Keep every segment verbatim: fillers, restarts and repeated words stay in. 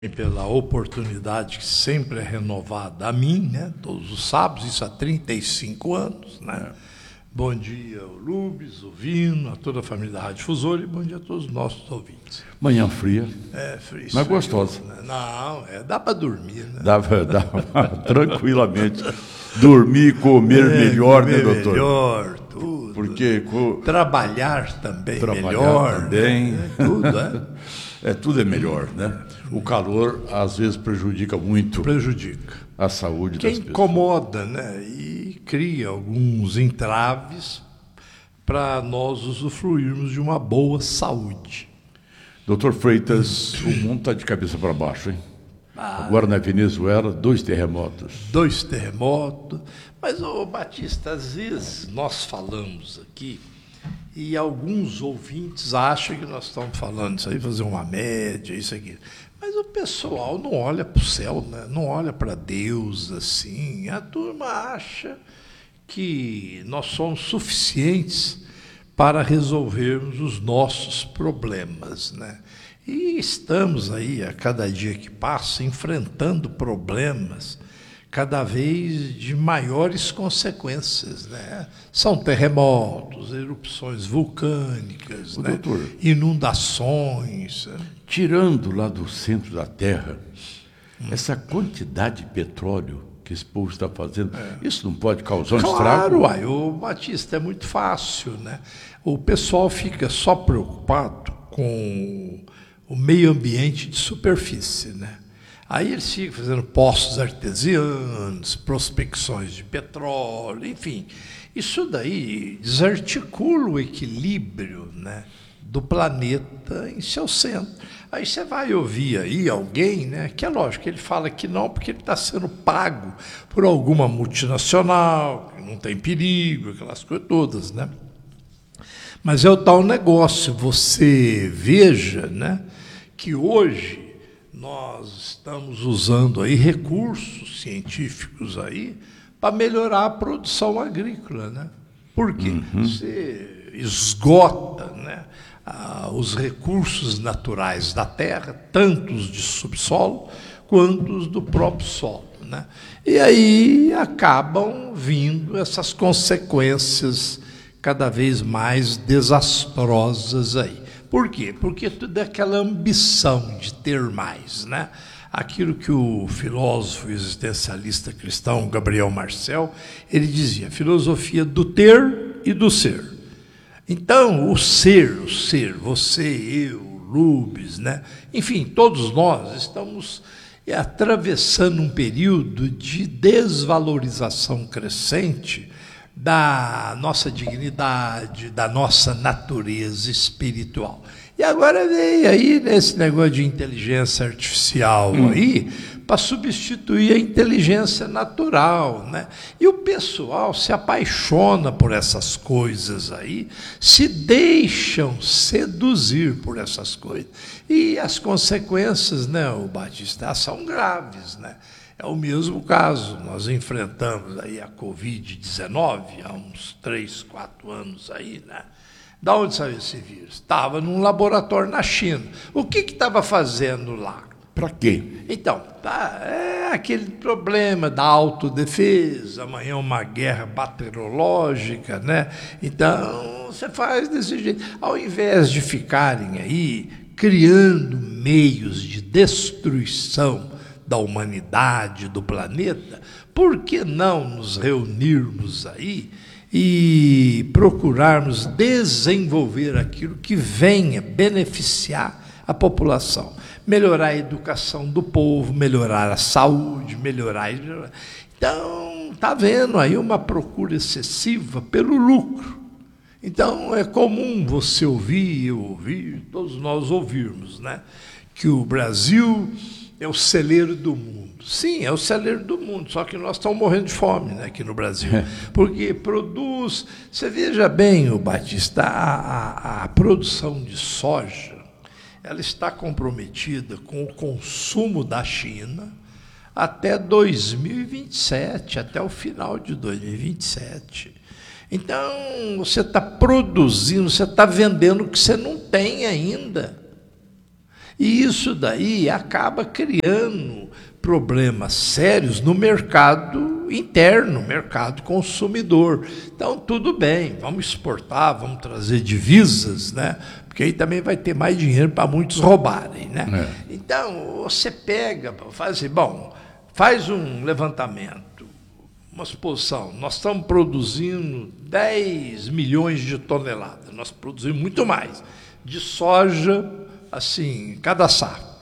Pela oportunidade que sempre é renovada a mim, né? Todos os sábados, isso há trinta e cinco anos, né? É. Bom dia ao Lubes, ao Vino, a toda a família da Rádio Difusora e bom dia a todos os nossos ouvintes. Manhã fria, é, frio, mas gostosa. Né? Não, é, dá para dormir, né? Dá, dá tranquilamente dormir, comer é, melhor, comer né, doutor? Melhor, tudo. Porque co... trabalhar também trabalhar melhor, também. Né? Tudo, é. É, tudo é melhor, né? O calor, às vezes, prejudica muito prejudica. a saúde Quem das pessoas. incomoda, né? E cria alguns entraves para nós usufruirmos de uma boa saúde. Doutor Freitas, o mundo está de cabeça para baixo, hein? Ah, agora na Venezuela, dois terremotos. Dois terremotos. Mas, ô Batista, às vezes nós falamos aqui e alguns ouvintes acham que nós estamos falando isso aí, fazer uma média, isso aqui. Mas o pessoal não olha para o céu, né? Não olha para Deus assim. A turma acha que nós somos suficientes para resolvermos os nossos problemas, né? E estamos aí, a cada dia que passa, enfrentando problemas cada vez de maiores consequências, né? São terremotos, erupções vulcânicas, né? Doutor, inundações. Tirando lá do centro da Terra, hum. essa quantidade de petróleo que esse povo está fazendo, é. isso não pode causar um claro, estrago? Claro, o Batista, é muito fácil, né? O pessoal fica só preocupado com o meio ambiente de superfície, né? Aí eles ficam fazendo poços artesianos, prospecções de petróleo, enfim. Isso daí desarticula o equilíbrio, né, do planeta em seu centro. Aí você vai ouvir aí alguém, né, que é lógico, ele fala que não, porque ele está sendo pago por alguma multinacional, que não tem perigo, aquelas coisas todas, né? Mas é o tal negócio, você veja, né, que hoje nós estamos usando aí recursos científicos aí para melhorar a produção agrícola, né? Porque uhum. você esgota, né, ah, os recursos naturais da terra, tanto os de subsolo quanto os do próprio solo, né? E aí acabam vindo essas consequências cada vez mais desastrosas aí. Por quê? Porque tudo é aquela ambição de ter mais, né? Aquilo que o filósofo existencialista cristão Gabriel Marcel, ele dizia, filosofia do ter e do ser. Então, o ser, o ser, você, eu, Lubes, né? Enfim, todos nós estamos atravessando um período de desvalorização crescente da nossa dignidade, da nossa natureza espiritual. E agora vem aí nesse negócio de inteligência artificial hum. aí, para substituir a inteligência natural, né? E o pessoal se apaixona por essas coisas aí, se deixam seduzir por essas coisas. E as consequências, né, o Batista, são graves, né? É o mesmo caso, nós enfrentamos aí a covid dezenove há uns três, quatro anos aí, né? Da onde saiu esse vírus? Estava num laboratório na China. O que que estava fazendo lá? Para quê? Então, tá, é aquele problema da autodefesa, amanhã uma guerra bacteriológica, né? Então, você faz desse jeito. Ao invés de ficarem aí criando meios de destruição da humanidade, do planeta, por que não nos reunirmos aí e procurarmos desenvolver aquilo que venha beneficiar a população? Melhorar a educação do povo, melhorar a saúde, melhorar... Então, está havendo aí uma procura excessiva pelo lucro. Então, é comum você ouvir, eu ouvir, todos nós ouvirmos, né, que o Brasil é o celeiro do mundo. Sim, é o celeiro do mundo, só que nós estamos morrendo de fome, né, aqui no Brasil. Porque produz... Você veja bem, o Batista, a, a, a produção de soja, ela está comprometida com o consumo da China até dois mil e vinte e sete, até o final de dois mil e vinte e sete. Então, você está produzindo, você está vendendo o que você não tem ainda. E isso daí acaba criando problemas sérios no mercado interno, mercado consumidor. Então, tudo bem, vamos exportar, vamos trazer divisas, né? Porque aí também vai ter mais dinheiro para muitos roubarem, né? É. Então, você pega, faz assim, bom, faz um levantamento, uma suposição, nós estamos produzindo dez milhões de toneladas, nós produzimos muito mais, de soja, assim, cada saco.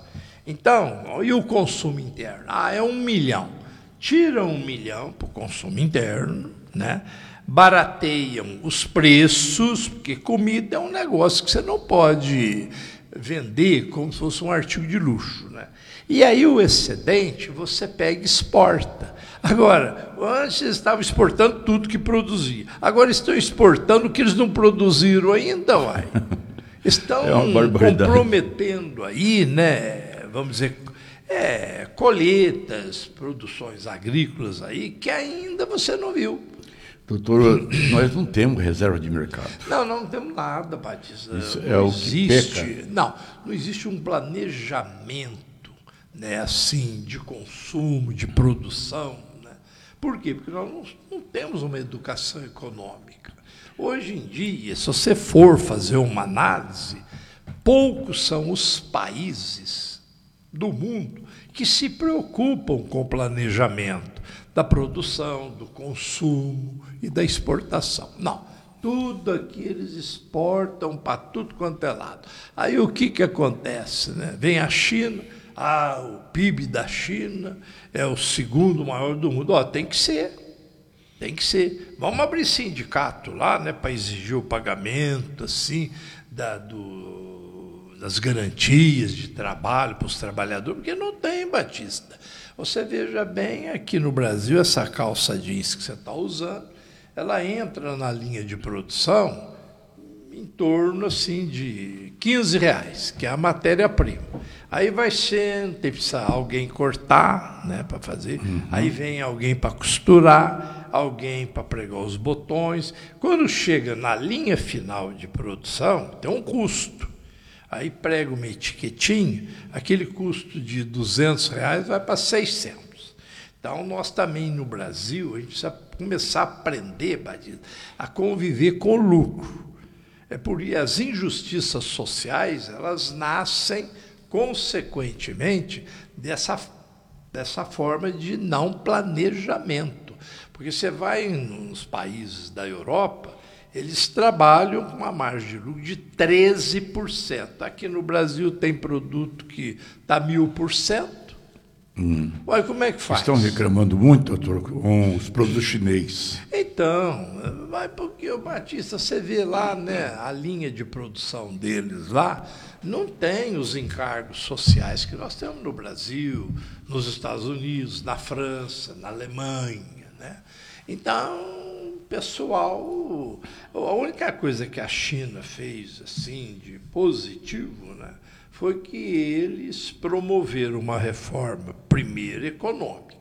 Então, e o consumo interno? Ah, é um milhão. Tira um milhão para o consumo interno, né? Barateiam os preços, porque comida é um negócio que você não pode vender como se fosse um artigo de luxo, né? E aí o excedente você pega e exporta. Agora, antes eles estavam exportando tudo que produzia. Agora estão exportando o que eles não produziram ainda, uai. Estão é comprometendo aí, né? Vamos dizer, é, colheitas, produções agrícolas aí, que ainda você não viu. Doutor, nós não temos reserva de mercado. Não, não temos nada, Batista. Isso não é o existe, que peca. Não, não existe um planejamento, né, assim, de consumo, de produção. Né? Por quê? Porque nós não, não temos uma educação econômica. Hoje em dia, se você for fazer uma análise, poucos são os países do mundo que se preocupam com o planejamento da produção, do consumo e da exportação. Não, tudo aqui eles exportam para tudo quanto é lado. Aí o que, que acontece? Né? Vem a China, ah, o P I B da China é o segundo maior do mundo. Ó, tem que ser, tem que ser. Vamos abrir sindicato lá, né, para exigir o pagamento assim, da, do... das garantias de trabalho para os trabalhadores, porque não tem, Batista. Você veja bem, aqui no Brasil, essa calça jeans que você está usando, ela entra na linha de produção em torno assim, de quinze reais, que é a matéria-prima. Aí vai sendo, tem que precisar alguém cortar, né, para fazer, uhum. Aí vem alguém para costurar, alguém para pregar os botões. Quando chega na linha final de produção, tem um custo. Aí prega uma etiquetinha, aquele custo de duzentos reais vai para seiscentos. Então, nós também no Brasil, a gente precisa começar a aprender, Batista, a conviver com o lucro. É porque as injustiças sociais, elas nascem, consequentemente, dessa, dessa forma de não planejamento. Porque você vai nos países da Europa, eles trabalham com uma margem de lucro de treze por cento. Aqui no Brasil tem produto que está mil por cento. Hum. Olha, como é que faz? Estão reclamando muito, doutor, com os produtos chineses. Então, vai porque, o Batista, você vê lá, né, a linha de produção deles lá, não tem os encargos sociais que nós temos no Brasil, nos Estados Unidos, na França, na Alemanha, né? Então, pessoal, a única coisa que a China fez assim de positivo, né, foi que eles promoveram uma reforma, primeiro econômica,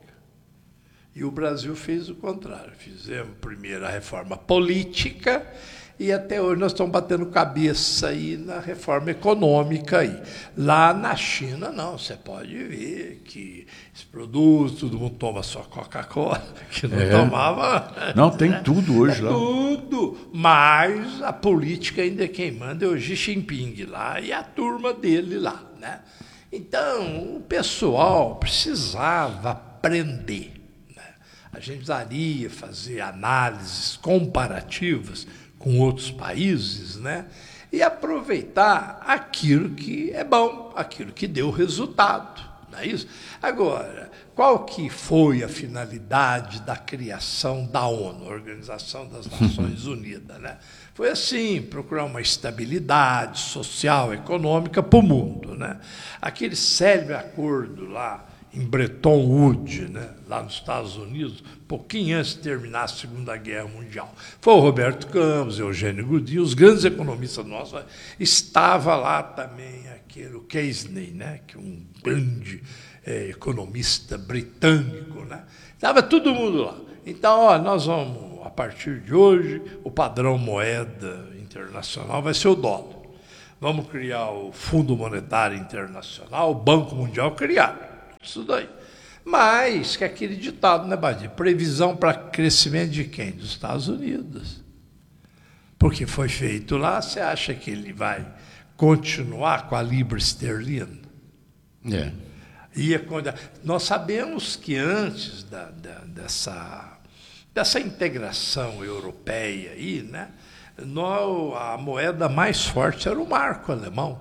e o Brasil fez o contrário. Fizemos primeiro a reforma política e até hoje nós estamos batendo cabeça aí na reforma econômica aí. Lá na China, não, você pode ver que esse produto, todo mundo toma só Coca-Cola, que não é. tomava. Não, tem né? tudo hoje é lá. Tudo, mas a política ainda é quem manda é o Xi Jinping lá e a turma dele lá, né? Então, o pessoal precisava aprender, né? A gente precisaria fazer análises comparativas com outros países, né? E aproveitar aquilo que é bom, aquilo que deu resultado, não é isso? Agora, qual que foi a finalidade da criação da ONU, Organização das Nações Unidas, né? Foi assim, procurar uma estabilidade social, econômica para o mundo, né? Aquele célebre acordo lá em Bretton Woods, né, lá nos Estados Unidos, pouquinho antes de terminar a Segunda Guerra Mundial. Foi o Roberto Campos, Eugênio Goodyear, os grandes economistas nossos. Estava lá também aquele Casey, né, que é um grande é, economista britânico, né? Estava todo mundo lá. Então, ó, nós vamos, a partir de hoje, o padrão moeda internacional vai ser o dólar. vamos criar o Fundo Monetário Internacional, o Banco Mundial, criaram isso daí. Mas, que é aquele ditado, né, Badia? Previsão para crescimento de quem? Dos Estados Unidos. Porque foi feito lá, você acha que ele vai continuar com a libra esterlina? É. E é quando, nós sabemos que antes da, da, dessa, dessa integração europeia aí, né, nós, a moeda mais forte era o marco alemão.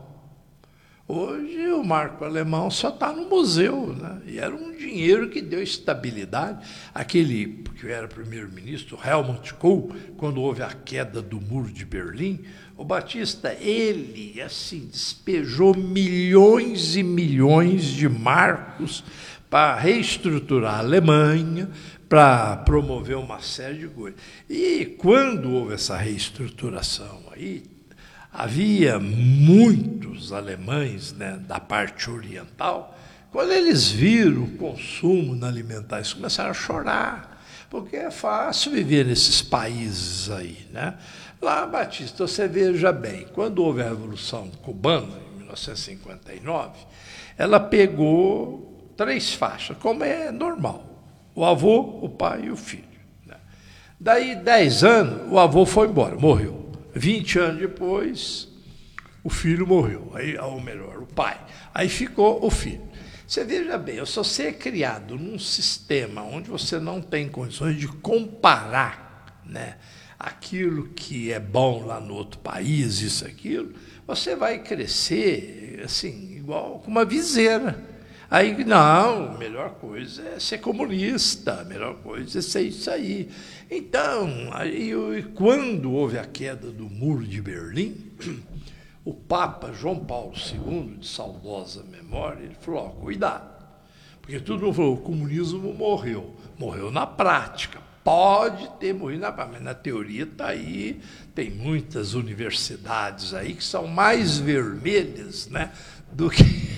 Hoje o marco alemão só está no museu, né? E era um dinheiro que deu estabilidade. Aquele que era primeiro-ministro, Helmut Kohl, quando houve a queda do Muro de Berlim, o Batista, ele assim despejou milhões e milhões de marcos para reestruturar a Alemanha, para promover uma série de coisas. E quando houve essa reestruturação aí, havia muitos alemães, né, da parte oriental, quando eles viram o consumo na alimentação, eles começaram a chorar, porque é fácil viver nesses países aí, né? Lá, Batista, você veja bem, quando houve a Revolução Cubana, em mil novecentos e cinquenta e nove, ela pegou três faixas, como é normal, o avô, o pai e o filho, né? Daí, dez anos, o avô foi embora, morreu. Vinte anos depois, o filho morreu, aí, ou melhor, o pai. Aí ficou o filho. Você veja bem, se você é criado num sistema onde você não tem condições de comparar, né, aquilo que é bom lá no outro país, isso, aquilo, você vai crescer assim, igual com uma viseira. Aí, não, a melhor coisa é ser comunista, a melhor coisa é ser isso aí. Então, aí, quando houve a queda do Muro de Berlim, o Papa João Paulo segundo, de saudosa memória, ele falou, ó, cuidado, porque todo mundo falou, o comunismo morreu, morreu na prática, pode ter morrido na prática, mas na teoria está aí, tem muitas universidades aí que são mais vermelhas, né, do que...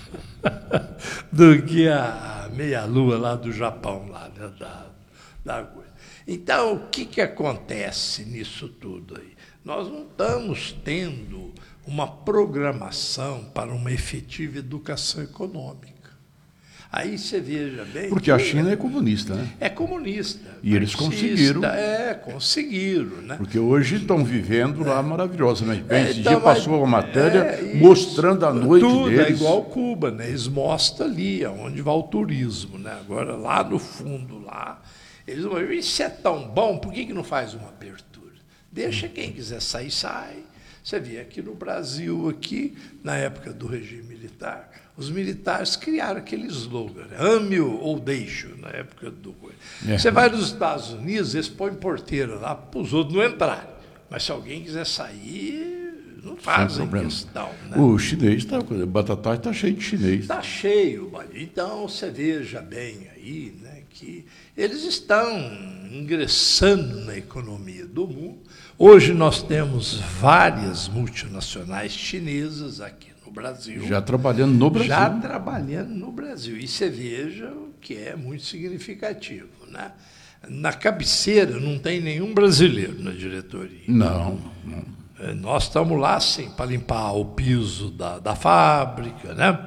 do que a meia-lua lá do Japão, lá, né, da, da coisa. Então, o que, que acontece nisso tudo aí? Nós não estamos tendo uma programação para uma efetiva educação econômica. Aí você veja bem... Porque a China é comunista, né? É comunista. E eles conseguiram. É, conseguiram, né? Porque hoje estão vivendo lá maravilhosamente bem. Esse então, dia passou uma matéria é, mostrando a noite tudo deles. É igual Cuba, né? Eles mostram ali onde vai o turismo, né? Agora, lá no fundo, lá, eles vão... Isso é tão bom, por que que não faz uma abertura? Deixa quem quiser sair, sai. Você vê aqui no Brasil, aqui, na época do regime militar, os militares criaram aquele slogan, né? Ame-o ou deixe-o, na época do... É. Você vai nos Estados Unidos, eles põem porteira lá para os outros não entrarem. Mas se alguém quiser sair, não fazem questão. Né? O chinês, está, o Batatais está cheio de chinês. Está cheio. Então, você veja bem aí, né, que eles estão ingressando na economia do mundo. Hoje nós temos várias multinacionais chinesas aqui no Brasil. Já trabalhando no Brasil. Já trabalhando no Brasil. E você veja o que é muito significativo, né? Na cabeceira não tem nenhum brasileiro na diretoria. Não, não. Nós estamos lá, sim, para limpar o piso da, da fábrica, né?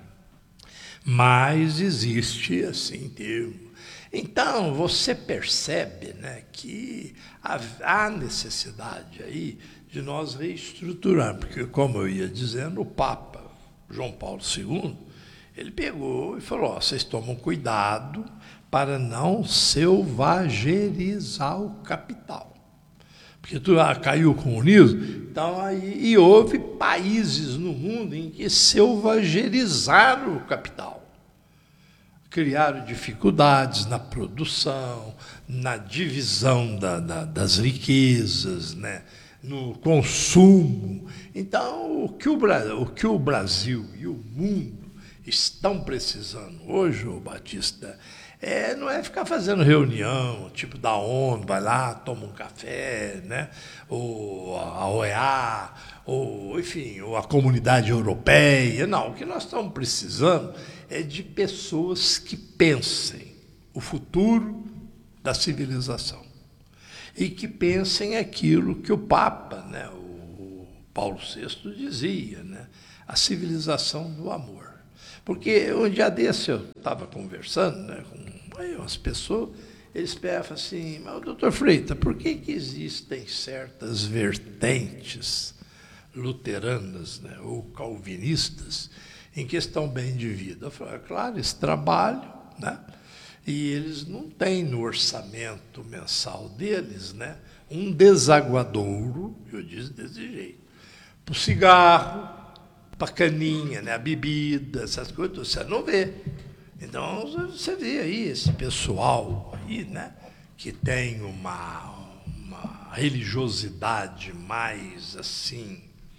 Mas existe, assim, termo. Então, você percebe, né, que há necessidade aí de nós reestruturar, porque, como eu ia dizendo, o Papa João Paulo segundo, ele pegou e falou, ó, vocês tomam cuidado para não selvagerizar o capital. Porque tu, ah, caiu o comunismo, então, aí, e houve países no mundo em que selvagerizaram o capital. Criaram dificuldades na produção, na divisão da, da, das riquezas, né? No consumo. Então, o que o, o que o Brasil e o mundo estão precisando hoje, ô Batista, é, não é ficar fazendo reunião, tipo da ONU, vai lá, toma um café, né? Ou a O E A, ou, enfim, ou a Comunidade Europeia. Não, o que nós estamos precisando é de pessoas que pensem o futuro da civilização e que pensem aquilo que o Papa, né, o Paulo sexto dizia, né? A civilização do amor. Porque um dia desse eu estava conversando, né, com aí, umas pessoas, eles pensam assim, mas, doutor Freitas, por que, que existem certas vertentes luteranas, né, ou calvinistas em que estão bem de vida? Eu falo, é claro, eles trabalham, né, e eles não têm no orçamento mensal deles, né, um desaguadouro, eu disse desse jeito, para o cigarro, para a caninha, né, a bebida, essas coisas, você não vê. Então, você vê aí esse pessoal aí, né, que tem uma, uma religiosidade mais, assim,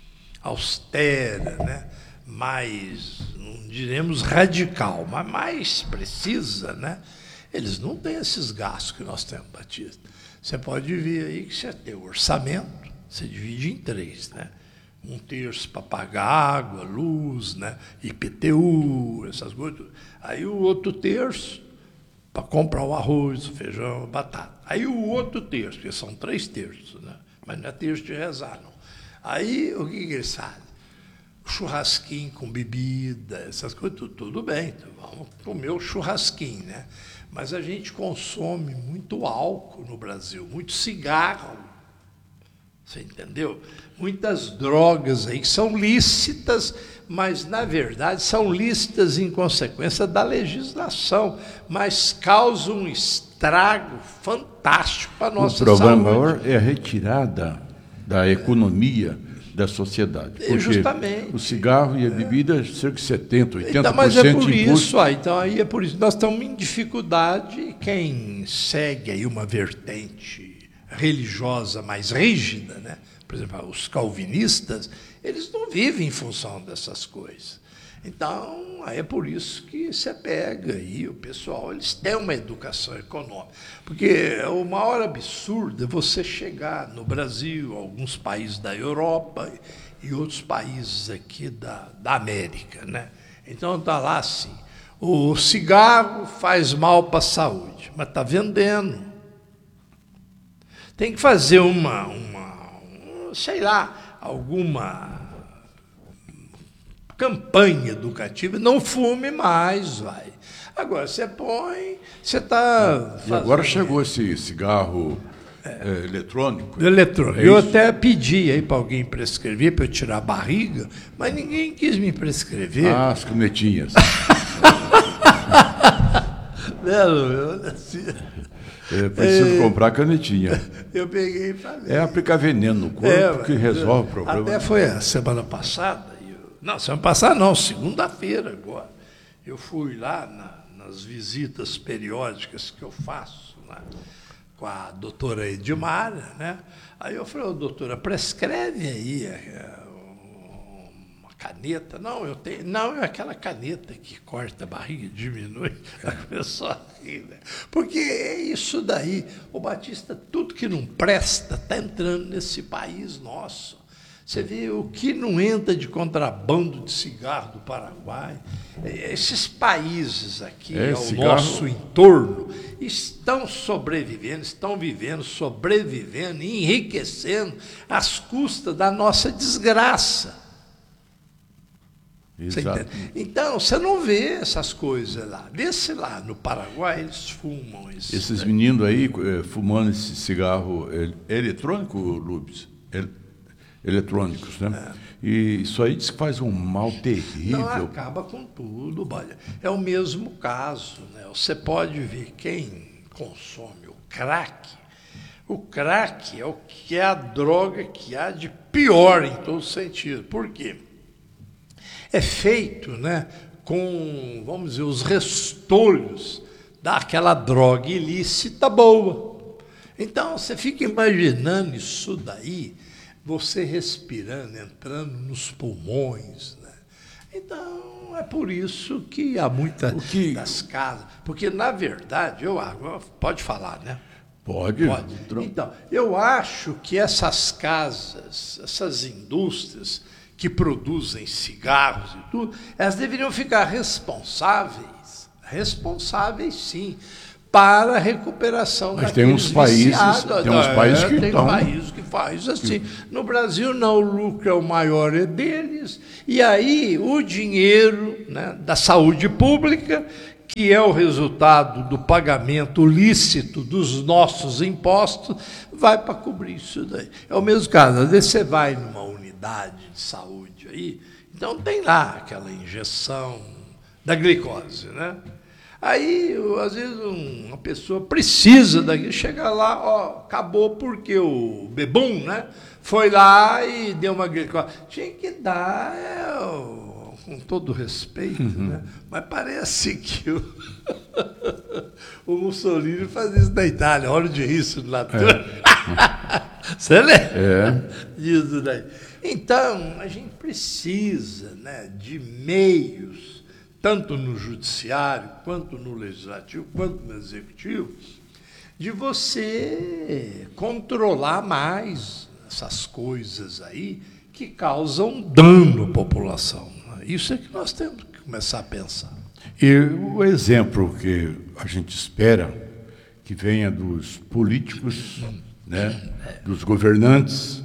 austera, né, mais, não diremos radical, mas mais precisa, né? Eles não têm esses gastos que nós temos, Batista. Você pode ver aí que você tem o orçamento, você divide em três, né? Um terço para pagar água, luz, né? I P T U, essas coisas. Aí o outro terço para comprar o arroz, o feijão, a batata. Aí o outro terço, porque são três terços, né? Mas não é terço de rezar, não. Aí o que, que eles fazem? Churrasquinho com bebida, essas coisas, tudo, tudo bem, então vamos comer o churrasquinho, né? Mas a gente consome muito álcool no Brasil, muito cigarro. Você entendeu? Muitas drogas aí que são lícitas, mas, na verdade, são lícitas em consequência da legislação, mas causam um estrago fantástico para a nossa saúde. O problema maior é a retirada da economia da sociedade. Porque justamente. O cigarro e a bebida, é. cerca de setenta, oitenta por cento então, mas é por imposto. isso, ah, então aí é por isso. Nós estamos em dificuldade. Quem segue aí uma vertente religiosa mais rígida, né? Por exemplo, os calvinistas, eles não vivem em função dessas coisas. Então, é por isso que você pega aí o pessoal, eles têm uma educação econômica. Porque o maior absurdo é você chegar no Brasil, alguns países da Europa e outros países aqui da, da América, né? Então, está lá assim, o cigarro faz mal para a saúde, mas está vendendo. Tem que fazer uma, uma, sei lá, alguma campanha educativa, não fume mais, vai. Agora, você põe, você está... E agora chegou esse cigarro é, eletrônico. Eletrônico. É eu isso? até pedi aí para alguém prescrever, para eu tirar a barriga, mas ninguém quis me prescrever. Ah, as canetinhas. Não, eu assim... É preciso é, comprar canetinha. Eu peguei e falei. É aplicar veneno no corpo é, que resolve o problema. Até foi a semana passada. Eu, não, semana passada não, segunda-feira agora. Eu fui lá na, nas visitas periódicas que eu faço, né, com a doutora Edmara, né? Aí eu falei, oh, doutora, prescreve aí é, uma caneta. Não, eu tenho. Não, é aquela caneta que corta a barriga, diminui. A pessoa ri, né? Porque é isso daí. O Batista, tudo que não presta está entrando nesse país nosso. Você vê o que não entra de contrabando de cigarro do Paraguai. Esses países aqui é, ao cigarro... nosso entorno estão sobrevivendo, estão vivendo, sobrevivendo, enriquecendo às custas da nossa desgraça. Exato. Você então, você não vê essas coisas lá. Vê-se lá no Paraguai, eles fumam. Esses, esses meninos aí fumando esse cigarro eletrônico, Lubes? Eletrônicos, né? É. E isso aí diz que faz um mal terrível. Não, acaba com tudo, olha. É o mesmo caso, né? Você pode ver quem consome o crack. O crack é o que é a droga que há de pior em todo sentido. Por quê? É feito, né, com, vamos dizer, os restolhos daquela droga ilícita boa. Então, você fica imaginando isso daí, você respirando, entrando nos pulmões, né? Então, é por isso que há muitas que... das casas. Porque, na verdade, eu pode falar, né? Pode. Pode. Então, eu acho que essas casas, essas indústrias que produzem cigarros e tudo, elas deveriam ficar responsáveis, responsáveis sim, para a recuperação Mas tem uns países, tem uns países que tem estão... países que faz assim. No Brasil, não, o lucro é o maior é deles, e aí o dinheiro, né, da saúde pública, que é o resultado do pagamento lícito dos nossos impostos, vai para cobrir isso daí. É o mesmo caso, às vezes você vai numa unidade de saúde aí, então tem lá aquela injeção da glicose, né? Aí, às vezes, uma pessoa precisa daquilo, chega lá, ó, acabou porque o bebum, né, foi lá e deu uma glicose. Tinha que dar, é, com todo respeito, uhum. né? Mas parece que o, o Mussolini faz isso na Itália, olha de isso lá. É. Você lembra? É. Disso daí. Então, a gente precisa, né, de meios, tanto no judiciário, quanto no legislativo, quanto no executivo, de você controlar mais essas coisas aí que causam dano à população. Isso é que nós temos que começar a pensar. E o exemplo que a gente espera que venha dos políticos, né, dos governantes,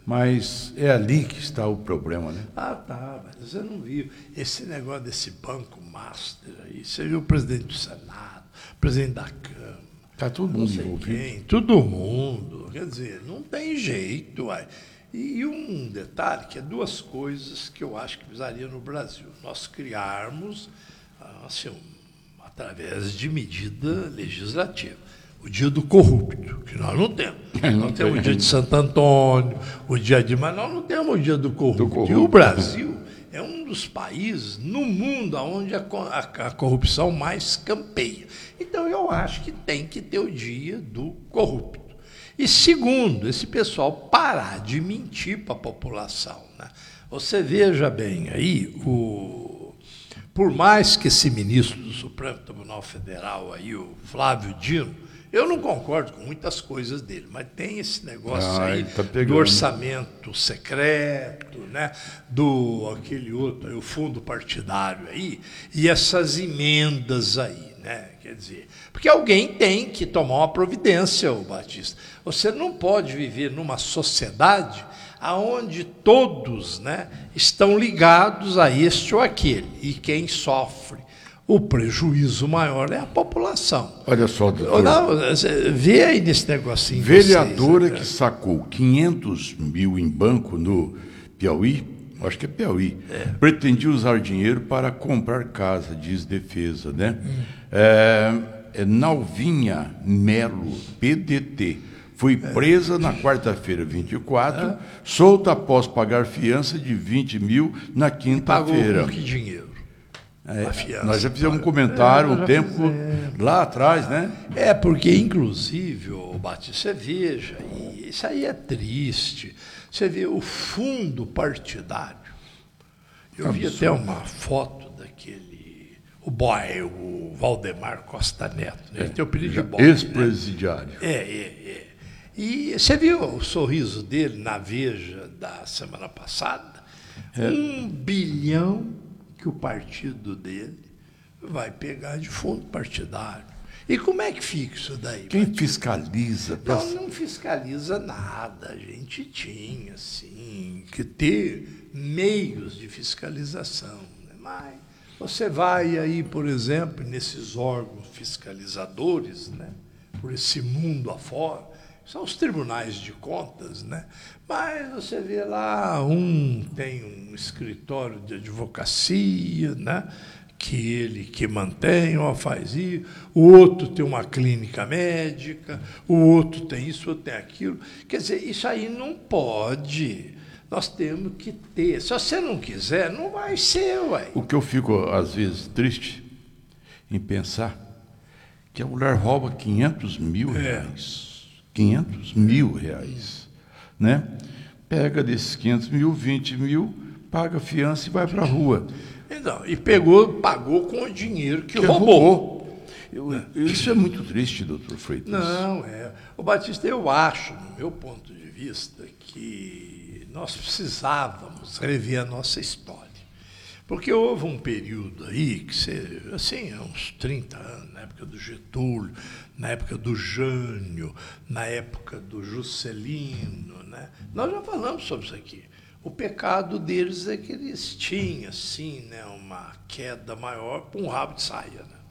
mas é ali que está o problema, né? Ah, tá, mas você não viu esse negócio desse banco master aí. Você viu o presidente do Senado, o presidente da Câmara. Está todo mundo envolvido. Quem, todo mundo. Quer dizer, não tem jeito. Uai. E, e um detalhe, que é duas coisas que eu acho que precisaria no Brasil. Nós criarmos, assim, um, através de medida legislativa, o dia do corrupto, que nós não temos. Nós temos o dia de Santo Antônio, o dia de... Mas nós não temos o dia do corrupto. Do corrupto. E o Brasil é um dos países no mundo onde a, a, a corrupção mais campeia. Então, eu acho que tem que ter o dia do corrupto. E segundo, esse pessoal parar de mentir para a população, né? Você veja bem aí, o... por mais que esse ministro do Supremo Tribunal Federal, aí, o Flávio Dino, eu não concordo com muitas coisas dele, mas tem esse negócio ah, aí tá do orçamento secreto, né? Do aquele outro, aí, o fundo partidário aí, e essas emendas aí, né? Quer dizer, porque alguém tem que tomar uma providência, ô Batista. Você não pode viver numa sociedade onde todos, né, estão ligados a este ou aquele, e quem sofre o prejuízo maior é a população. Olha só, doutor. Não, vê aí nesse negocinho. Vereadora vocês, né? que sacou quinhentos mil em banco no Piauí, acho que é Piauí, é. pretendia usar dinheiro para comprar casa, diz defesa, né? Hum. É, é Nalvinha Melo, P D T, foi presa é. na quarta-feira, vinte e quatro, é. solta após pagar fiança de vinte mil na quinta-feira. Pagou que dinheiro? É, nós já fizemos um comentário um tempo fizemos. lá atrás, né? É, porque, inclusive, o Batista, você veja, e isso aí é triste, você vê o fundo partidário. Eu Absurdo. vi até uma foto daquele, o boy, o Valdemar Costa Neto, né? Ele é, tem o apelido de boy. Ex-presidiário. Né? É, é, é. E você viu o sorriso dele na Veja da semana passada? É. Um bilhão que o partido dele vai pegar de fundo partidário. E como é que fica isso daí? Quem fiscaliza? Pra... Não, não fiscaliza nada. A gente tinha, assim, que ter meios de fiscalização. Né? Mas você vai aí, por exemplo, nesses órgãos fiscalizadores, né? Por esse mundo afora, são os tribunais de contas, né? Mas você vê lá, um tem um escritório de advocacia, né? Que ele que mantém, ó, faz isso, o outro tem uma clínica médica, o outro tem isso, o outro tem aquilo. Quer dizer, isso aí não pode. Nós temos que ter. Se você não quiser, não vai ser, ué. O que eu fico, às vezes, triste em pensar que a mulher rouba quinhentos mil reais. É. quinhentos mil reais, né? Pega desses quinhentos mil, vinte mil, paga fiança e vai para a rua. Então, e pegou, pagou com o dinheiro que, que roubou. roubou. Eu, isso é muito triste, doutor Freitas. Não, é. O Batista, eu acho, no meu ponto de vista, que nós precisávamos rever a nossa história. Porque houve um período aí, que você, assim, há uns trinta anos, na época do Getúlio, na época do Jânio, na época do Juscelino, né? Nós já falamos sobre isso aqui. O pecado deles é que eles tinham, assim, né, uma queda maior com um rabo de saia, né?